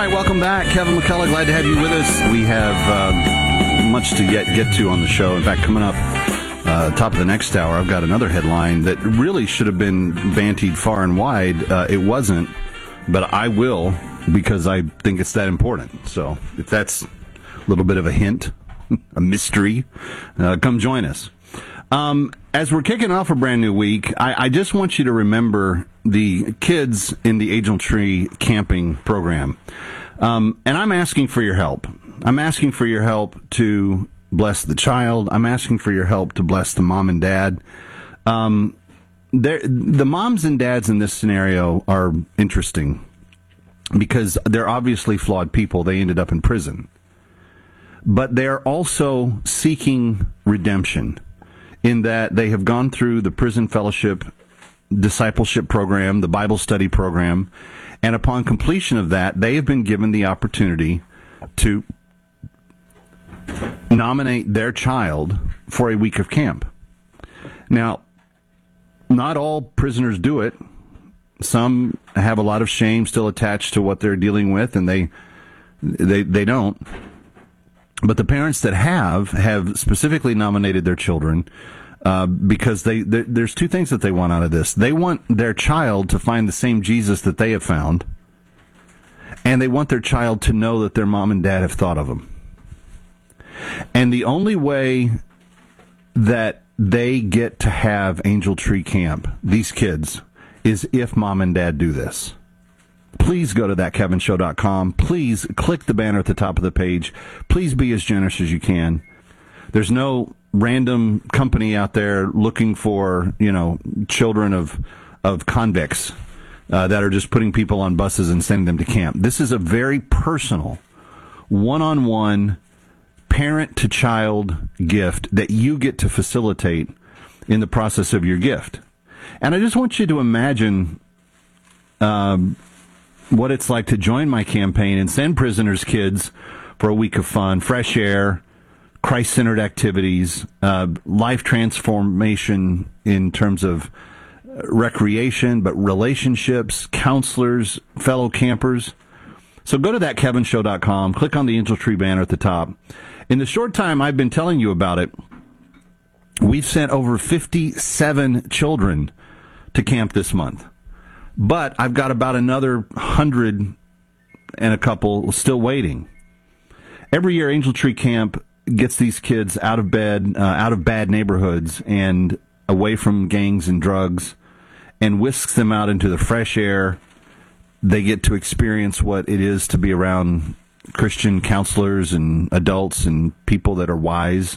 right, welcome back. Kevin McCullough, glad to have you with us. We have much to get to on the show. In fact, coming up top of the next hour, I've got another headline that really should have been bantied far and wide. It wasn't, but I will because I think it's that important. So if that's a little bit of a hint, a mystery, come join us. As we're kicking off a brand new week, I just want you to remember the kids in the Angel Tree camping program. And I'm asking for your help. I'm asking for your help to bless the child. I'm asking for your help to bless the mom and dad. The moms and dads in this scenario are interesting because they're obviously flawed people. They ended up in prison. But they're also seeking redemption in that they have gone through the prison fellowship discipleship program, the Bible study program, and upon completion of that, they have been given the opportunity to nominate their child for a week of camp. Now, not all prisoners do it. Some have a lot of shame still attached to what they're dealing with, and they don't. But the parents that have specifically nominated their children because there's two things that they want out of this. They want their child to find the same Jesus that they have found, and they want their child to know that their mom and dad have thought of them. And the only way that they get to have Angel Tree Camp, these kids, is if mom and dad do this. Please go to thatkevinshow.com. Please click the banner at the top of the page. Please be as generous as you can. There's no random company out there looking for, children of convicts that are just putting people on buses and sending them to camp. This is a very personal, one-on-one, parent-to-child gift that you get to facilitate in the process of your gift. And I just want you to imagine what it's like to join my campaign and send prisoners' kids for a week of fun, fresh air, Christ-centered activities, life transformation in terms of recreation, but relationships, counselors, fellow campers. So go to thatkevinshow.com, click on the Angel Tree banner at the top. In the short time I've been telling you about it, we've sent over 57 children to camp this month. But I've got about another 100 and a couple still waiting. Every year, Angel Tree Camp gets these kids out of bed, out of bad neighborhoods and away from gangs and drugs, and whisks them out into the fresh air. They get to experience what it is to be around Christian counselors and adults and people that are wise.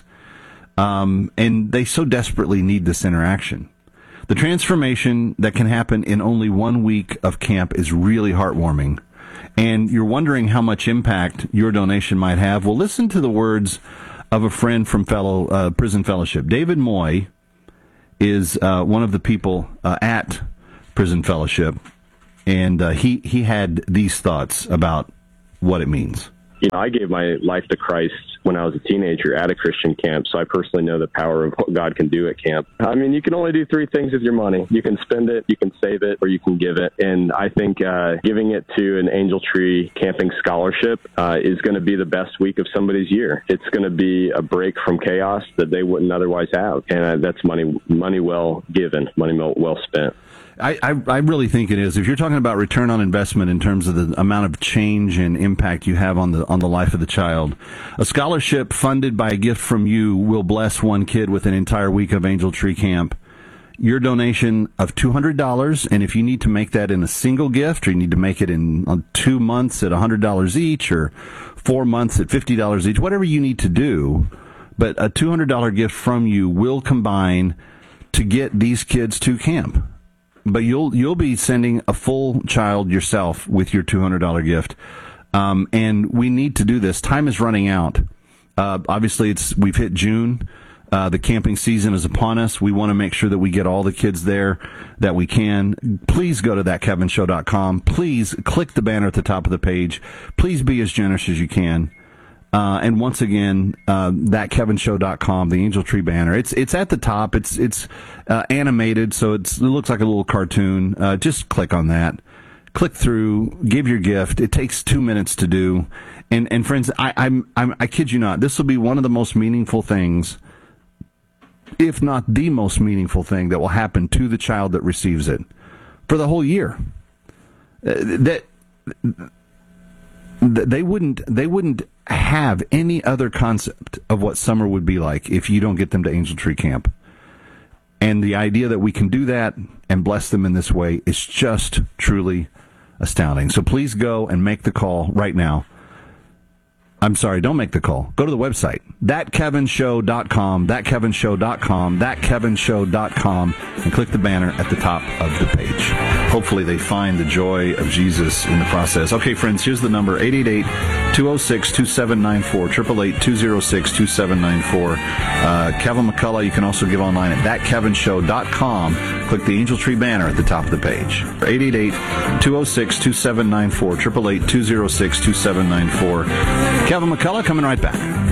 And they so desperately need this interaction. The transformation that can happen in only 1 week of camp is really heartwarming. And you're wondering how much impact your donation might have. Well, listen to the words of a friend from Prison Fellowship. David Moy is one of the people at Prison Fellowship, and he had these thoughts about what it means. I gave my life to Christ when I was a teenager at a Christian camp, so I personally know the power of what God can do at camp. I mean, you can only do three things with your money. You can spend it, you can save it, or you can give it. And I think giving it to an Angel Tree camping scholarship is going to be the best week of somebody's year. It's going to be a break from chaos that they wouldn't otherwise have. And that's money well given, money well spent. I really think it is. If you're talking about return on investment in terms of the amount of change and impact you have on the life of the child, a scholarship funded by a gift from you will bless one kid with an entire week of Angel Tree Camp. Your donation of $200, and if you need to make that in a single gift, or you need to make it in 2 months at $100 each, or 4 months at $50 each, whatever you need to do, but a $200 gift from you will combine to get these kids to camp. But you'll be sending a full child yourself with your $200 gift, and we need to do this. Time is running out. Obviously, we've hit June. The camping season is upon us. We want to make sure that we get all the kids there that we can. Please go to thatkevinshow.com. Please click the banner at the top of the page. Please be as generous as you can. And once again, thatkevinshow.com, the Angel Tree banner. It's at the top. It's animated, so it looks like a little cartoon. Just click on that. click through, give your gift. It takes 2 minutes to do. And friends, I kid you not, this will be one of the most meaningful things, if not the most meaningful thing that will happen to the child that receives it for the whole year. That they wouldn't have any other concept of what summer would be like if you don't get them to Angel Tree Camp. And the idea that we can do that and bless them in this way is just truly astounding. So please go and make the call right now. I'm sorry, don't make the call. Go to the website, thatkevinshow.com, thatkevinshow.com, and click the banner at the top of the page. Hopefully they find the joy of Jesus in the process. Okay, friends, here's the number, 888-206-2794, 888-206-2794. Kevin McCullough, you can also give online at thatkevinshow.com. Click the Angel Tree banner at the top of the page. 888-206-2794, 888-206-2794. Kevin McCullough coming right back.